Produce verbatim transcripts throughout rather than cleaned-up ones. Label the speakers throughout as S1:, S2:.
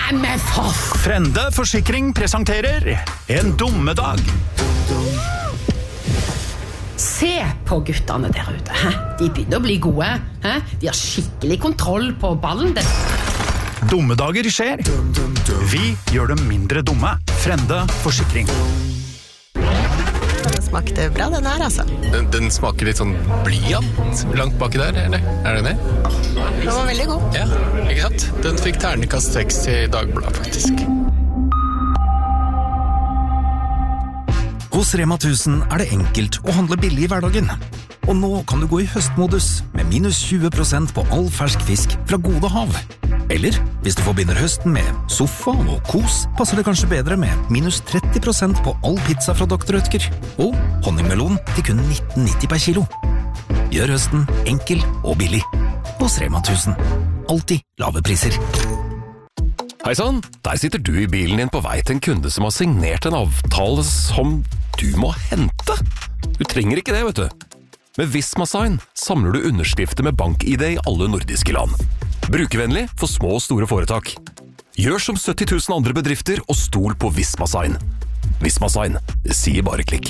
S1: Nei, men for...
S2: Frende Forsikring presenterer En dummedag.
S1: Se på guttene der ute. Hæ? De begynner å bli gode. Hæ? De har skikkelig kontroll på ballen. Det...
S2: Dummedager skjer. Vi gjør dem mindre dumme. Frende Forsikring.
S3: Den smakte bra, den her, altså.
S4: Den, den smaker litt sånn blyant langt baki der, eller? Er det det?
S3: Den var veldig god.
S4: Ja, ikke sant? Den fikk terningkast seks i Dagbladet, faktisk.
S5: Hos Rema tusen er det enkelt å handle billig i hverdagen. Og nå kan du gå i høstmodus med minus tjue prosent på all fersk fisk fra Gode Hav. Eller, hvis du forbinder høsten med sofa og kos, passer det kanskje bedre med minus tretti prosent på all pizza fra doktor Rødtger. Og honningmelon til kun nitten nitti per kilo. Gjør høsten enkel og billig. Hos Rema tusen. Alltid lave priser.
S6: Hei sann, der sitter du i bilen din på vei til en kunde som har signert en avtale som du må hente. Du trenger ikke det, vet du. Med Visma Sign samler du underskrifter med bank-I D i alle nordiske land. Brukervennlig for små og store foretak. Gjør som sytti tusen andre bedrifter og stol på Visma Sign. Visma Sign, det sier bare klikk.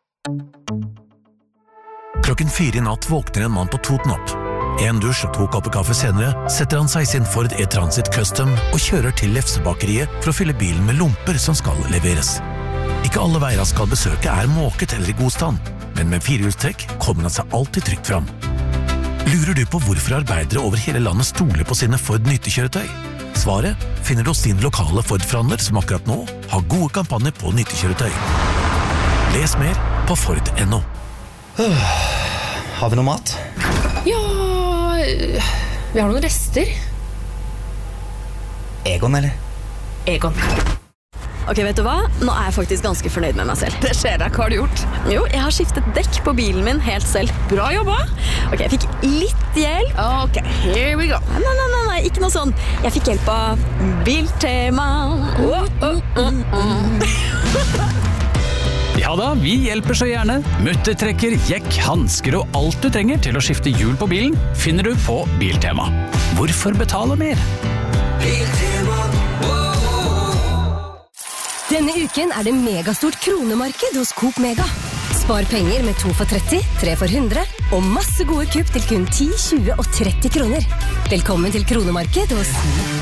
S7: Klokken fire i natt våkner en mann på Toten opp. En dusj og to kopper kaffe senere setter han seg i sin Ford E-Transit Custom og kjører til Lefsebakeriet for å fylle bilen med lomper som skal leveres. Ikke alle veier han skal besøke er måket eller i god stand, men med firehjulstrekk kommer han seg alltid trygt fram. Lurer du på hvorfor arbeidere over hele landet stoler på sine Ford nyttekjøretøy? Svaret finner du hos din lokale Ford-forhandler som akkurat nå har gode kampanjer på nyttekjøretøy. Les mer på Ford punktum no.
S8: Har vi noe mat?
S1: Ja, vi har noen rester.
S8: Egon, eller?
S1: Egon.
S9: Ok, vet du hva? Nå er jeg faktisk ganske fornøyd med meg selv.
S1: Det skjer deg, hva har du gjort?
S9: Jo, jeg har skiftet dekk på bilen min helt selv.
S1: Bra jobba!
S9: Ok, jeg fikk litt hjelp.
S1: Ok, here we go.
S9: Nei, nei, nei, nei, ikke noe sånn. Jeg fikk hjelp av Biltema. Oh, oh, oh, oh.
S10: Ja da, vi hjelper så gjerne. Muttertrekker, jekk, handsker og alt du trenger til å skifte hjul på bilen finner du på Biltema. Hvorfor betale mer?
S11: Biltema.
S12: Denne uken er det megastort kronemarked hos Coop Mega. Spar penger med to for tretti, tre for hundre, og masse gode kupp til kun ti, tjue og tretti kroner. Velkommen til kronemarked hos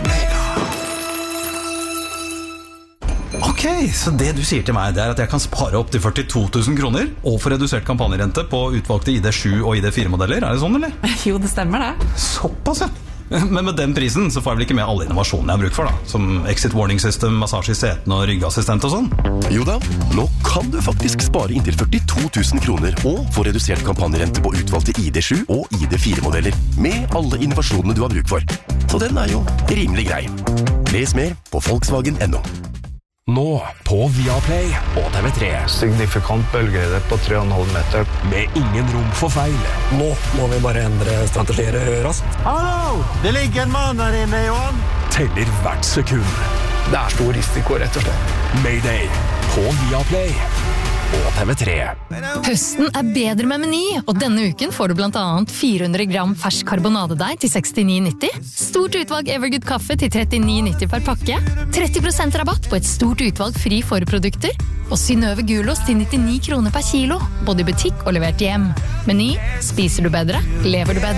S13: Ok, så det du sier til meg det er at jeg kan spare opp til førtito tusen kroner og få redusert kampanjerente på utvalgte I D sju og I D fire modeller, er det sånn, eller?
S14: Jo, det stemmer det.
S13: Såpass, ja. Men med den prisen så får jeg vel ikke med alle innovasjonene jeg har bruk for da, som exit warning system, massasje I setene og ryggassistent og sånn.
S15: Jo da, nå kan du faktisk spare inntil førtito tusen kroner og få redusert kampanjerente på utvalgte I D sju og I D fire modeller med alle innovasjonene du har bruk for. Så den er jo rimelig grei. Les mer på Volkswagen punktum no.
S16: Nå på Viaplay og T V tre.
S17: Signifikant bølgehøyde på tre komma fem meter.
S16: Med ingen rom for feil.
S17: Nå må vi bare endre strategier raskt.
S18: Hallo! Det ligger en mann her inne, Johan.
S16: Teller hvert sekund.
S17: Det er stor risiko, rett og slett.
S16: Mayday på Viaplay og T V tre.
S19: Høsten er bedre med Meny, og denne uken får du blant annet fire hundre gram fersk karbonadedeig til sekstini nitti, stort utvalg Evergood kaffe til trettini nitti per pakke, tretti prosent rabatt på et stort utvalg fri forprodukter, og Synnøve gulost til nittini kroner per kilo, både I butikk og levert hjem. Meny, spiser du bedre, lever du bedre.